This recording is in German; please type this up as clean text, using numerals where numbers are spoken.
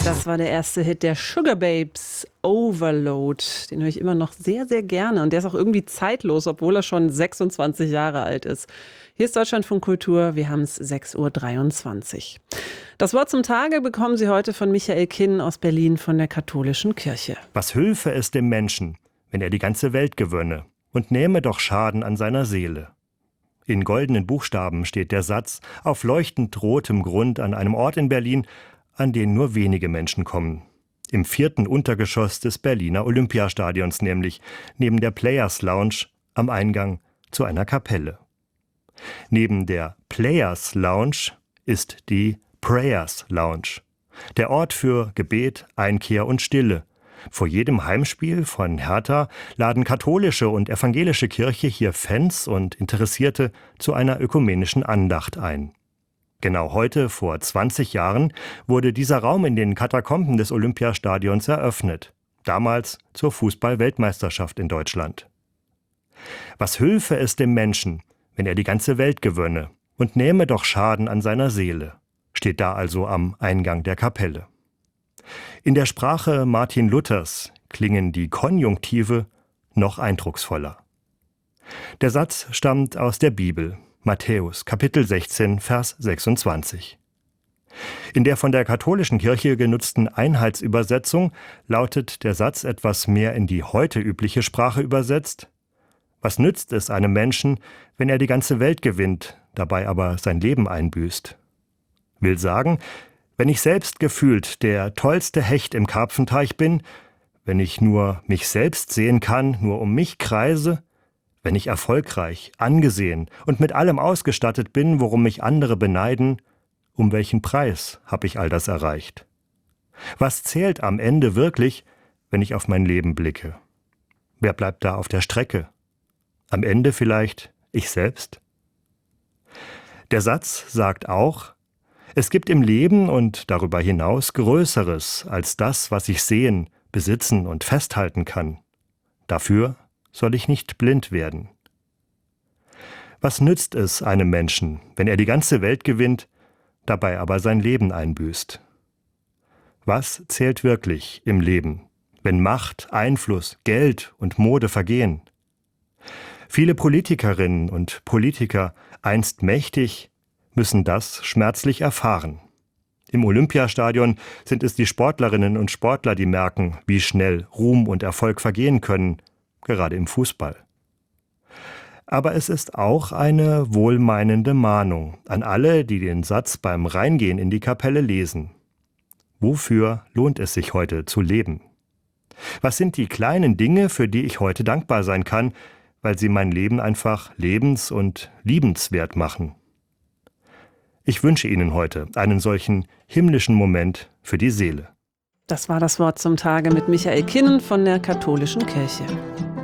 Das war der erste Hit der Sugababes, Overload. Den höre ich immer noch sehr, sehr gerne. Und der ist auch irgendwie zeitlos, obwohl er schon 26 Jahre alt ist. Hier ist Deutschlandfunk Kultur. Wir haben es 6:23 Uhr. Das Wort zum Tage bekommen Sie heute von Michael Kinn aus Berlin von der Katholischen Kirche. Was hülfe es dem Menschen, wenn er die ganze Welt gewönne und nähme doch Schaden an seiner Seele? In goldenen Buchstaben steht der Satz auf leuchtend rotem Grund an einem Ort in Berlin, an den nur wenige Menschen kommen. Im 4. Untergeschoss des Berliner Olympiastadions nämlich, neben der Players Lounge am Eingang zu einer Kapelle. Neben der Players Lounge ist die Prayers Lounge, der Ort für Gebet, Einkehr und Stille. Vor jedem Heimspiel von Hertha laden katholische und evangelische Kirche hier Fans und Interessierte zu einer ökumenischen Andacht ein. Genau heute, vor 20 Jahren, wurde dieser Raum in den Katakomben des Olympiastadions eröffnet. Damals zur Fußball-Weltmeisterschaft in Deutschland. Was hülfe es dem Menschen, wenn er die ganze Welt gewönne und nähme doch Schaden an seiner Seele, steht da also am Eingang der Kapelle. In der Sprache Martin Luthers klingen die Konjunktive noch eindrucksvoller. Der Satz stammt aus der Bibel, Matthäus, Kapitel 16, Vers 26. In der von der katholischen Kirche genutzten Einheitsübersetzung lautet der Satz etwas mehr in die heute übliche Sprache übersetzt: Was nützt es einem Menschen, wenn er die ganze Welt gewinnt, dabei aber sein Leben einbüßt? Will sagen, wenn ich selbst gefühlt der tollste Hecht im Karpfenteich bin, wenn ich nur mich selbst sehen kann, nur um mich kreise, wenn ich erfolgreich, angesehen und mit allem ausgestattet bin, worum mich andere beneiden, um welchen Preis habe ich all das erreicht? Was zählt am Ende wirklich, wenn ich auf mein Leben blicke? Wer bleibt da auf der Strecke? Am Ende vielleicht ich selbst? Der Satz sagt auch, es gibt im Leben und darüber hinaus Größeres als das, was ich sehen, besitzen und festhalten kann. Dafür soll ich nicht blind werden. Was nützt es einem Menschen, wenn er die ganze Welt gewinnt, dabei aber sein Leben einbüßt? Was zählt wirklich im Leben, wenn Macht, Einfluss, Geld und Mode vergehen? Viele Politikerinnen und Politiker, einst mächtig, müssen das schmerzlich erfahren. Im Olympiastadion sind es die Sportlerinnen und Sportler, die merken, wie schnell Ruhm und Erfolg vergehen können, gerade im Fußball. Aber es ist auch eine wohlmeinende Mahnung an alle, die den Satz beim Reingehen in die Kapelle lesen. Wofür lohnt es sich heute zu leben? Was sind die kleinen Dinge, für die ich heute dankbar sein kann, weil sie mein Leben einfach lebens- und liebenswert machen? Ich wünsche Ihnen heute einen solchen himmlischen Moment für die Seele. Das war das Wort zum Tage mit Michael Kinn von der Katholischen Kirche.